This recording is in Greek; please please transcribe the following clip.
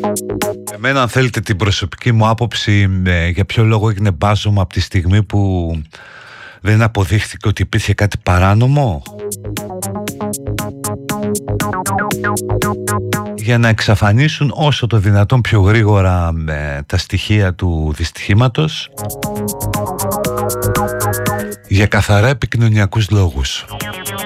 Εμένα, αν θέλετε την προσωπική μου άποψη, για ποιο λόγο έγινε μπάζωμα από τη στιγμή που δεν αποδείχθηκε ότι υπήρχε κάτι παράνομο? Για να εξαφανίσουν όσο το δυνατόν πιο γρήγορα τα στοιχεία του δυστυχήματος, για καθαρά επικοινωνιακούς λόγους.